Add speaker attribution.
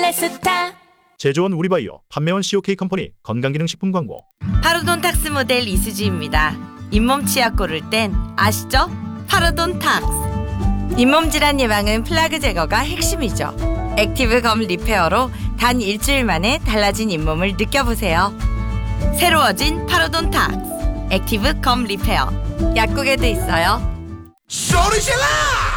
Speaker 1: 헬스타.
Speaker 2: 제조원 우리바이오, 판매원 COK 컴퍼니 건강기능식품 광고.
Speaker 3: 파로돈탁스 모델 이수지입니다. 잇몸 치약 고를 땐 아시죠? 파로돈탁스. 잇몸 질환 예방은 플라그 제거가 핵심이죠. 액티브 검 리페어로 단 일주일 만에 달라진 잇몸을 느껴보세요. 새로워진 파로돈탁스 액티브 검 리페어. 약국에도 있어요.
Speaker 4: 소리 질러!